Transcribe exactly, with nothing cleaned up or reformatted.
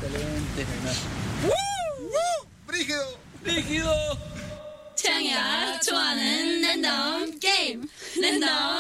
excelente. 우! 우! 브리기도. 리기도. 태양이가 좋아하는 랜덤 게임 랜덤